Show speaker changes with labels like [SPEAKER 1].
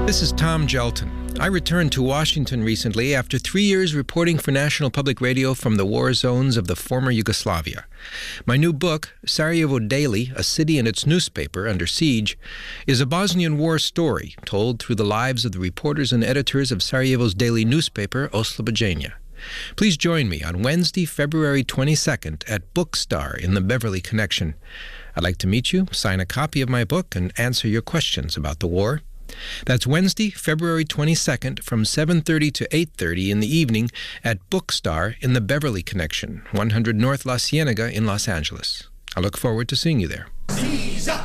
[SPEAKER 1] This is Tom Gelton. I returned to Washington recently after 3 years reporting for National Public Radio from the war zones of the former Yugoslavia. My new book, Sarajevo Daily, A City and Its Newspaper Under Siege, is a Bosnian war story told through the lives of the reporters and editors of Sarajevo's daily newspaper, Oslobođenje. Please join me on Wednesday, February 22nd at Bookstar in the Beverly Connection. I'd like to meet you, sign a copy of my book, and answer your questions about the war. That's Wednesday, February 22nd from 7:30 to 8:30 in the evening at Bookstar in the Beverly Connection, 100 North La Cienega in Los Angeles. I look forward to seeing you there.